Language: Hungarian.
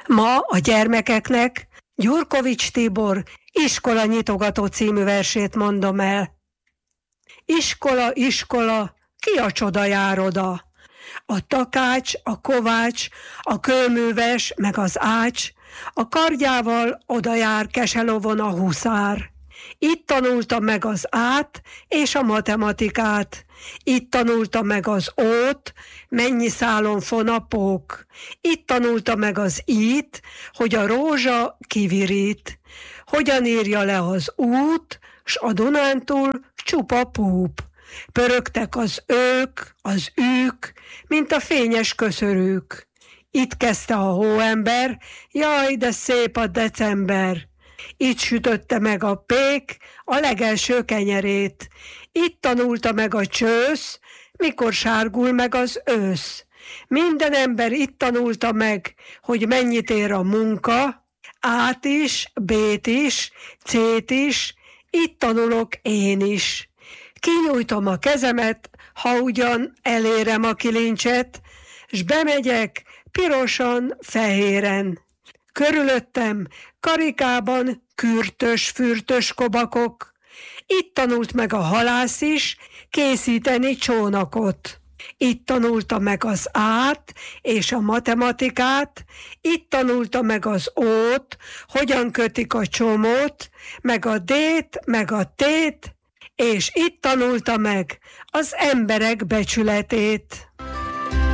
Ma a gyermekeknek Gyurkovics Tibor Iskola nyitogató című versét mondom el. Iskola, iskola, ki a csoda jár oda? A takács, a kovács, a kőműves, meg az ács, a kardjával oda jár Keselovon a huszár. Itt tanulta meg az át és a matematikát. Itt tanulta meg az ót, mennyi szálon fon a pók. Itt tanulta meg az ít, hogy a rózsa kivirít. Hogyan írja le az út, s a Dunántúl csupa púp. Pörögtek az ők, az ők, mint a fényes köszörűk. Itt kezdte a hóember, jaj, de szép a december. Itt sütötte meg a pék a legelső kenyerét. Itt tanulta meg a csősz, mikor sárgul meg az ősz. Minden ember itt tanulta meg, hogy mennyit ér a munka, át is, bét is, cét is, itt tanulok én is. Kinyújtom a kezemet, ha ugyan elérem a kilincset, s bemegyek pirosan, fehéren. Körülöttem karikában kürtös-fürtös kobakok. Itt tanult meg a halász is készíteni csónakot. Itt tanulta meg az át és a matematikát, itt tanulta meg az ót, hogyan kötik a csomót, meg a dét, meg a tét, és itt tanulta meg az emberek becsületét.